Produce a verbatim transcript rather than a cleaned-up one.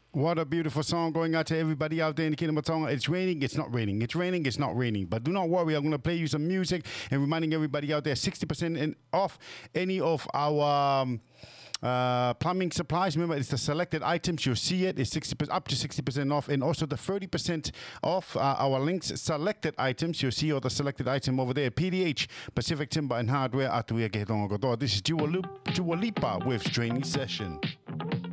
What a beautiful song going out to everybody out there in the Kingdom of Tonga. It's raining, it's not raining. It's raining, it's not raining. But do not worry, I'm going to play you some music and reminding everybody out there sixty percent in, off any of our um, uh, plumbing supplies. Remember, it's the selected items. You'll see it. It's sixty percent, up to sixty percent off. And also the thirty percent off uh, our links, selected items. You'll see all the selected item over there. P D H, Pacific Timber and Hardware. Atuia Ketonga Kotoa. This is Dua Lipa with Training Session.